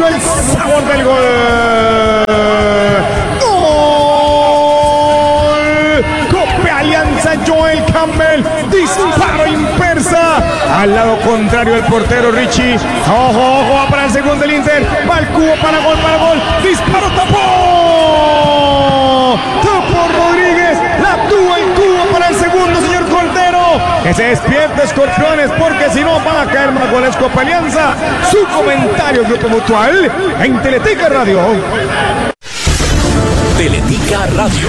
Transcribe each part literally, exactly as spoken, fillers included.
llegó el sabor del gol. Alianza, Joel Campbell, disparo impersa al lado contrario del portero Richie. Ojo, ojo, va para el segundo del Inter, va el cubo para gol, para gol, disparo, tapó, tapó Rodríguez, la tuvo el cubo para el segundo, señor Coltero. Que se despierte, Escorpiones, porque si no van a caer más goles Copa Alianza. Su comentario, Grupo Mutual, en Teletica Radio. Teletica Radio.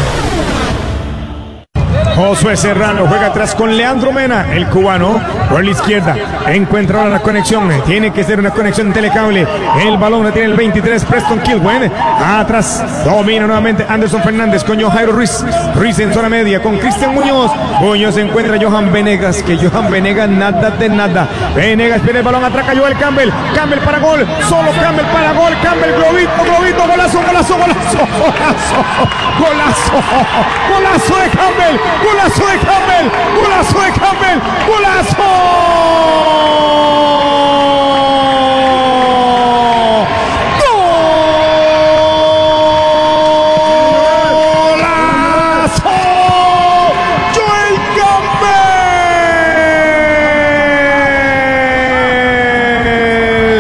Josué Serrano juega atrás con Leandro Mena, el cubano, por la izquierda. Encuentra ahora la conexión. Tiene que ser una conexión telecable. El balón la tiene el veintitrés, Preston Kilwen. Atrás domina nuevamente Anderson Fernández con Jairo Ruiz. Ruiz en zona media con Cristian Muñoz. Muñoz encuentra a Johan Venegas, que Johan Venegas nada de nada. Venegas pierde el balón, atraca Joel Campbell. Campbell para gol, solo Campbell para gol. Campbell, globito, globito, golazo, golazo, golazo, golazo, golazo, golazo de Campbell. Golazo de Campbell, golazo de Campbell, golazo. Golazo. Joel Campbell.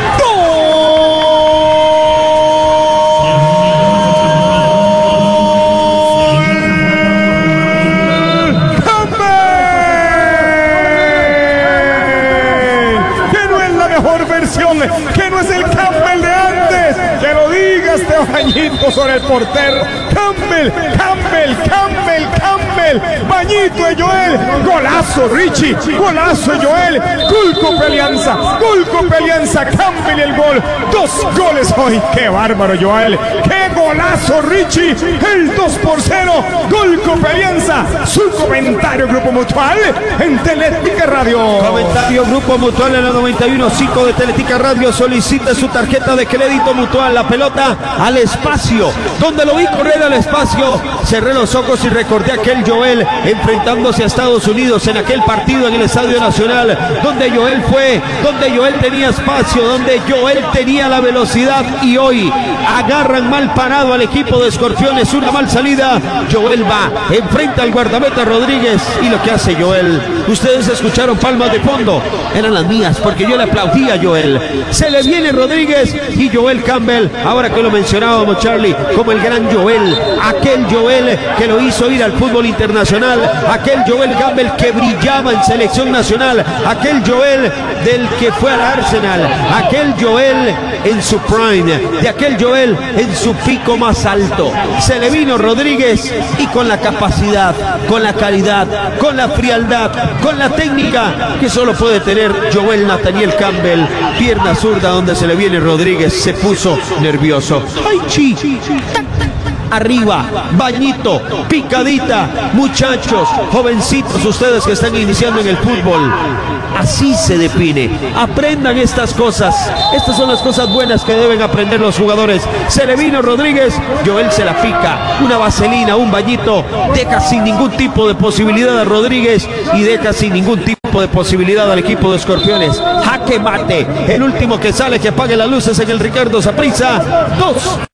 Que no es el Campbell de antes, que lo diga este bañito sobre el portero. Campbell, Campbell, Campbell, Campbell, bañito de Joel, golazo Richie, golazo de Joel, gol Copa Alianza, gol Copa Alianza, Campbell y el gol, dos goles hoy, qué bárbaro Joel, qué golazo Richie, el dos por cero, gol Copa Alianza. Su comentario, Grupo Mutual, en Teletica Radio. Comentario Grupo Mutual en la noventa y uno punto cinco de Teletica Radio. Solicita su tarjeta de crédito Mutual. La pelota al espacio, donde lo vi correr al espacio, cerré los ojos y recordé aquel Joel enfrentándose a Estados Unidos en aquel partido en el Estadio Nacional, donde Joel fue, donde Joel tenía espacio, donde Joel tenía la velocidad, y hoy agarran mal parado al equipo de Escorpiones, una mal salida. Joel va, enfrenta al guardameta Rodríguez, y lo que hace Joel, ustedes escucharon palmas de fondo, eran las mías porque yo le aplaudí a Joel. Se le viene Rodríguez y Joel Campbell, ahora que lo mencionábamos Charlie, como el gran Joel, aquel Joel que lo hizo ir al fútbol internacional, aquel Joel Campbell que brillaba en selección nacional, aquel Joel del que fue al Arsenal, aquel Joel en su prime, de aquel Joel en su pico más alto. Se le vino Rodríguez, y con la capacidad, con la calidad, con la frialdad, con la técnica que solo puede tener Joel Nathaniel Campbell, pierna zurda donde se le viene Rodríguez, se puso nervioso. ¡Ay, chi! Arriba, bañito, picadita, muchachos, jovencitos, ustedes que están iniciando en el fútbol, así se define. Aprendan estas cosas, estas son las cosas buenas que deben aprender los jugadores. Se le vino Rodríguez, Joel se la pica, una vaselina, un bañito, deja sin ningún tipo de posibilidad a Rodríguez y deja sin ningún tipo de posibilidad al equipo de Escorpiones. Jaque mate, el último que sale, que apague las luces en el Ricardo Saprissa. Dos